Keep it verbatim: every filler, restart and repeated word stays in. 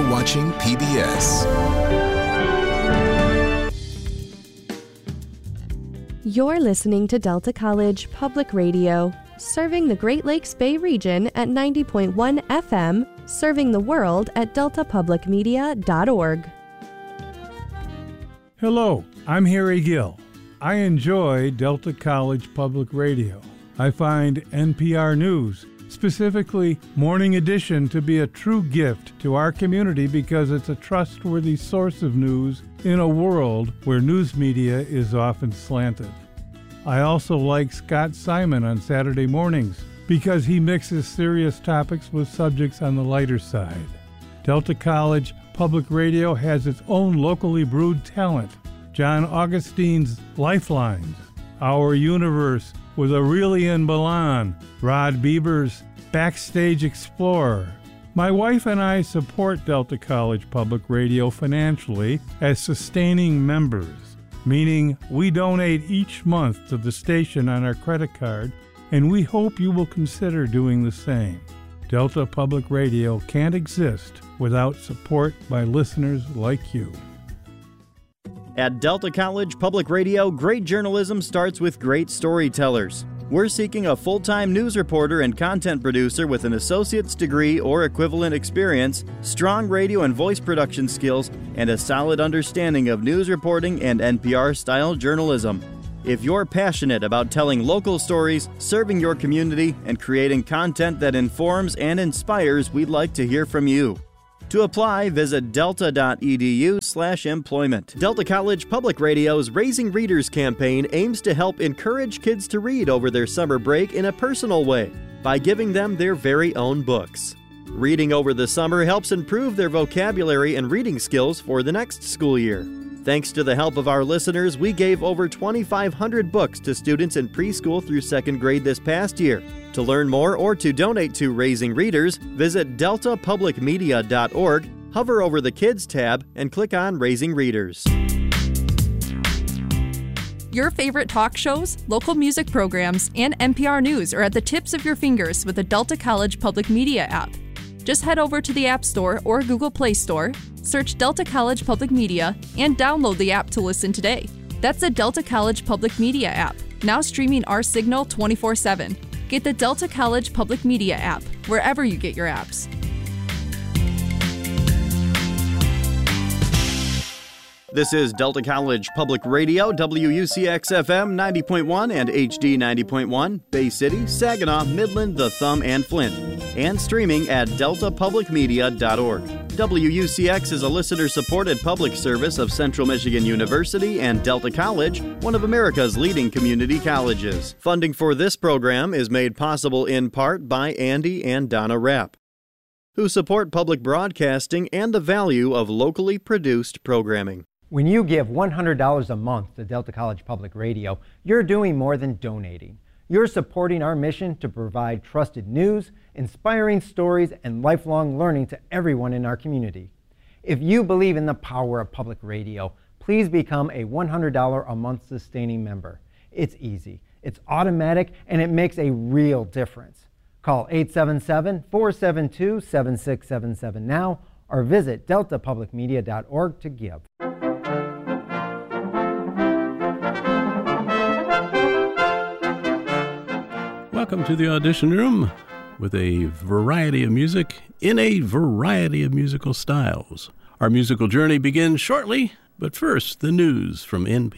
You're watching P B S. You're listening to Delta College Public Radio, serving the Great Lakes Bay region at ninety point one F M, serving the world at delta public media dot org. Hello, I'm Harry Gill. I enjoy Delta College Public Radio. I find N P R News, specifically Morning Edition, to be a true gift to our community because it's a trustworthy source of news in a world where news media is often slanted. I also like Scott Simon on Saturday mornings because he mixes serious topics with subjects on the lighter side. Delta College Public Radio has its own locally brewed talent. John Augustine's Lifelines, Our Universe with Aurelian Balan, Rod Bieber's Backstage Explorer. My wife and I support Delta College Public Radio financially as sustaining members, meaning we donate each month to the station on our credit card, and we hope you will consider doing the same. Delta Public Radio can't exist without support by listeners like you. At Delta College Public Radio, great journalism starts with great storytellers. We're seeking a full-time news reporter and content producer with an associate's degree or equivalent experience, strong radio and voice production skills, and a solid understanding of news reporting and N P R-style journalism. If you're passionate about telling local stories, serving your community, and creating content that informs and inspires, we'd like to hear from you. To apply, visit delta.edu slash employment. Delta College Public Radio's Raising Readers campaign aims to help encourage kids to read over their summer break in a personal way by giving them their very own books. Reading over the summer helps improve their vocabulary and reading skills for the next school year. Thanks to the help of our listeners, we gave over twenty-five hundred books to students in preschool through second grade this past year. To learn more or to donate to Raising Readers, visit delta public media dot org, hover over the Kids tab, and click on Raising Readers. Your favorite talk shows, local music programs, and N P R News are at the tips of your fingers with the Delta College Public Media app. Just head over to the App Store or Google Play Store, search Delta College Public Media, and download the app to listen today. That's the Delta College Public Media app, now streaming our signal twenty-four seven. Get the Delta College Public Media app wherever you get your apps. This is Delta College Public Radio, W U C X F M ninety point one and H D ninety point one, Bay City, Saginaw, Midland, The Thumb, and Flint, and streaming at delta public media dot org. W U C X is a listener-supported public service of Central Michigan University and Delta College, one of America's leading community colleges. Funding for this program is made possible in part by Andy and Donna Rapp, who support public broadcasting and the value of locally produced programming. When you give one hundred dollars a month to Delta College Public Radio, you're doing more than donating. You're supporting our mission to provide trusted news, inspiring stories, and lifelong learning to everyone in our community. If you believe in the power of public radio, please become a one hundred dollars a month sustaining member. It's easy, it's automatic, and it makes a real difference. Call eight seven seven, four seven two, seven six seven seven now or visit delta public media dot org to give. Welcome to the audition room with a variety of music in a variety of musical styles. Our musical journey begins shortly, but first, the news from N P R.